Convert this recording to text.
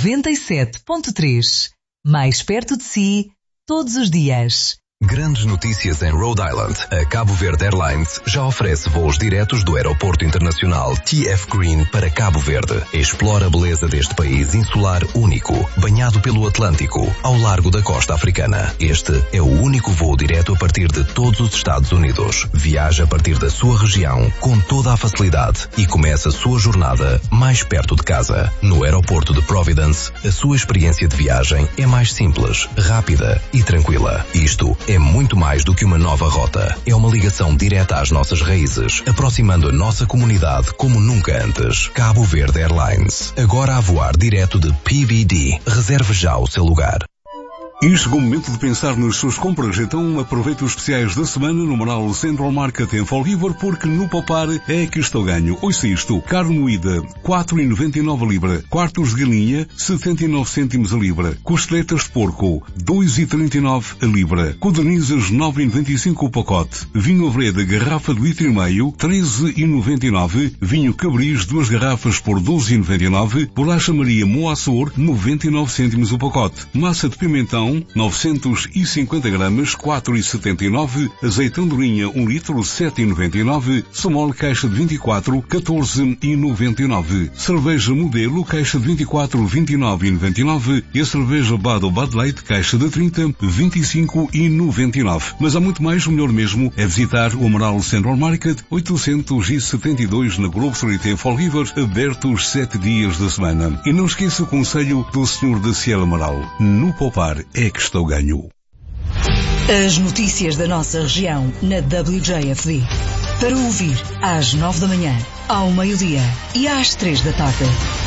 97.3. Mais perto de si, todos os dias. Grandes notícias em Rhode Island. A Cabo Verde Airlines já oferece voos diretos do Aeroporto Internacional TF Green para Cabo Verde. Explora a beleza deste país insular único, banhado pelo Atlântico, ao largo da costa africana. Este é o único voo direto a partir de todos os Estados Unidos. Viaja a partir da sua região com toda a facilidade e começa a sua jornada mais perto de casa. No Aeroporto de Providence, a sua experiência de viagem é mais simples, rápida e tranquila. Isto é muito mais do que uma nova rota. É uma ligação direta às nossas raízes, aproximando a nossa comunidade como nunca antes. Cabo Verde Airlines, agora a voar direto de PVD. Reserve já o seu lugar. E chegou o momento de pensar nas suas compras, então aproveite os especiais da semana no Moral Central Market em Fall River, porque no poupar é que estou ganho. Ouça isto: carne moída, 4,99 a libra, quartos de galinha, 79 cêntimos a libra, costeletas de porco, 2,39 a libra, codornizas, 9,95 o pacote, vinho Avreda, garrafa de litro e meio, 13,99, vinho Cabris, 2 garrafas por 12,99, bolacha Maria Moaçor, 99 cêntimos o pacote, massa de pimentão, 950 gramas, 4,79, azeitão de linha, 1 litro, 7,99, somol caixa de 24, 14,99, cerveja modelo, caixa de 24, 29,99 e a cerveja Bud ou Bud Light, caixa de 30, 25,99. Mas há muito mais, o melhor mesmo é visitar o Moral Central Market, 872 na Grove Street em Fall River, abertos 7 dias da semana. E não esqueça o conselho do Sr. da Cielo Amaral: no poupar é que estou ganho. As notícias da nossa região na WJFD. Para ouvir às 9 da manhã, ao meio-dia e às 3 da tarde.